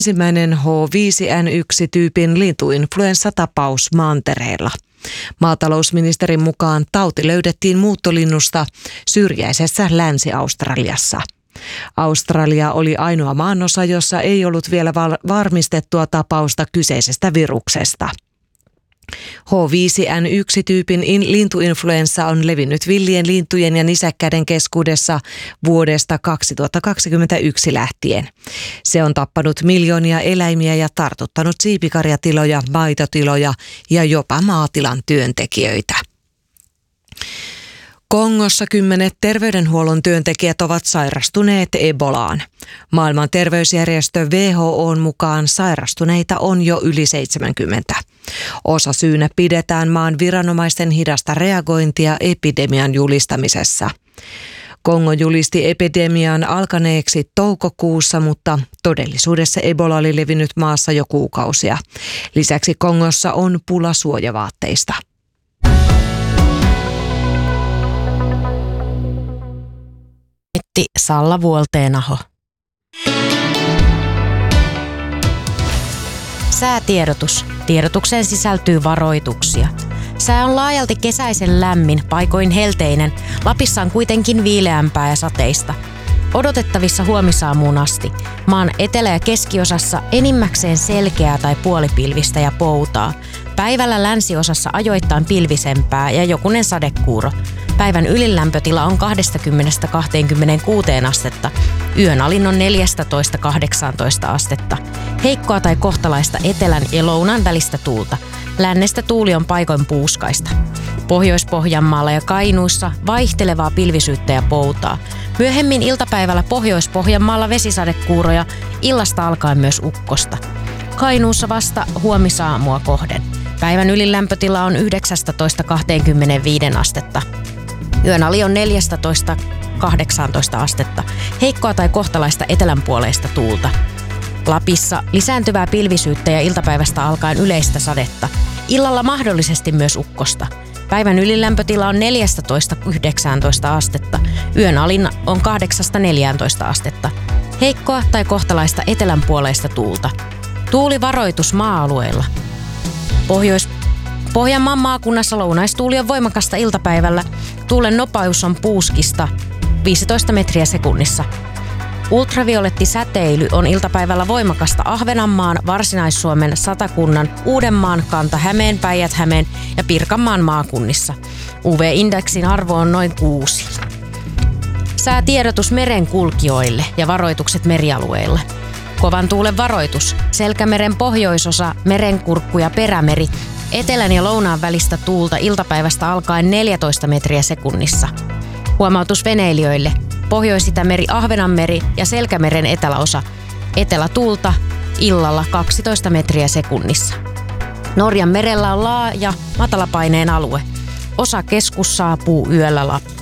Ensimmäinen H5N1-tyypin lintuinfluenssatapaus Mantereella. Maatalousministerin mukaan tauti löydettiin muuttolinnusta syrjäisessä Länsi-Australiassa. Australia oli ainoa maanosa, jossa ei ollut vielä varmistettua tapausta kyseisestä viruksesta. H5N1-tyypin lintuinfluenssa on levinnyt villien lintujen ja nisäkkäiden keskuudessa vuodesta 2021 lähtien. Se on tappanut miljoonia eläimiä ja tartuttanut siipikarjatiloja, maitotiloja ja jopa maatilan työntekijöitä. Kongossa 10 terveydenhuollon työntekijät ovat sairastuneet Ebolaan. Maailman terveysjärjestö WHO:n mukaan sairastuneita on jo yli 70. Osasyynä pidetään maan viranomaisten hidasta reagointia epidemian julistamisessa. Kongo julisti epidemian alkaneeksi toukokuussa, mutta todellisuudessa Ebola oli levinnyt maassa jo kuukausia. Lisäksi Kongossa on pula suojavaatteista. Salla Vuolteenaho. Säätiedotus. Tiedotukseen sisältyy varoituksia. Sää on laajalti kesäisen lämmin, paikoin helteinen. Lapissa on kuitenkin viileämpää ja sateista. Odotettavissa huomisaamuun asti. Maan etelä- ja keskiosassa enimmäkseen selkeää tai puolipilvistä ja poutaa. Päivällä länsiosassa ajoittain pilvisempää ja jokunen sadekuuro. Päivän ylilämpötila on 20–26 astetta. Yön alin on 14–18 astetta. Heikkoa tai kohtalaista etelän ja lounaan välistä tuulta. Lännestä tuuli on paikoin puuskaista. Pohjois-Pohjanmaalla ja Kainuussa vaihtelevaa pilvisyyttä ja poutaa. Myöhemmin iltapäivällä Pohjois-Pohjanmaalla vesisadekuuroja, illasta alkaen myös ukkosta. Kainuussa vasta huomisaamua kohden. Päivän ylilämpötila on 19–25 astetta. Yön ali on 14–18 astetta. Heikkoa tai kohtalaista etelänpuoleista tuulta. Lapissa lisääntyvää pilvisyyttä ja iltapäivästä alkaen yleistä sadetta. Illalla mahdollisesti myös ukkosta. Päivän ylilämpötila on 14–19 astetta. Yön alin on 8–14 astetta. Heikkoa tai kohtalaista etelänpuoleista tuulta. Tuulivaroitus maa-alueilla. Pohjanmaan maakunnassa lounaistuuli on voimakasta iltapäivällä. Tuulen nopeus on puuskista 15 metriä sekunnissa. Ultraviolettisäteily on iltapäivällä voimakasta Ahvenanmaan, Varsinais-Suomen, Satakunnan, Uudenmaan, Kanta-Hämeen, Päijät-Hämeen ja Pirkanmaan maakunnissa. UV-indeksin arvo on noin 6. Säätiedotus merenkulkijoille ja varoitukset merialueille. Kovan tuulen varoitus. Selkämeren pohjoisosa, merenkurkku ja perämeri. Etelän ja lounaan välistä tuulta iltapäivästä alkaen 14 metriä sekunnissa. Huomautus veneilijöille. Pohjois-Itämeri, Ahvenanmeri ja Selkämeren eteläosa. Etelätuulta illalla 12 metriä sekunnissa. Norjan merellä on laaja matalapaineen alue. Osa keskus saapuu yöllä Lappiin.